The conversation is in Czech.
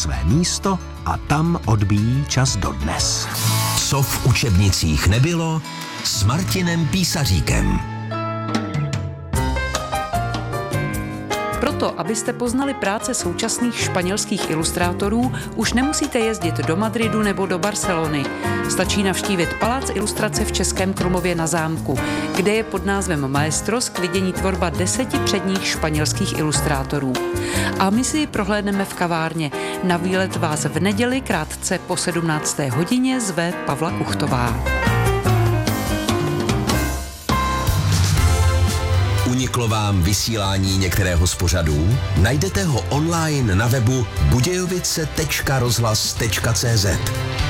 své místo a tam odbíjí čas dodnes. Co v učebnicích nebylo s Martinem Písaříkem. Proto, abyste poznali práce současných španělských ilustrátorů, už nemusíte jezdit do Madridu nebo do Barcelony. Stačí navštívit Palác ilustrace v Českém Krumlově na Zámku, kde je pod názvem Maestros k vidění tvorba 10 předních španělských ilustrátorů. A my si ji prohlédneme v kavárně. Na výlet vás v neděli krátce po 17. hodině zve Pavla Kuchtová. Uniklo vám vysílání některého z pořadů? Najdete ho online na webu budějovice.rozhlas.cz.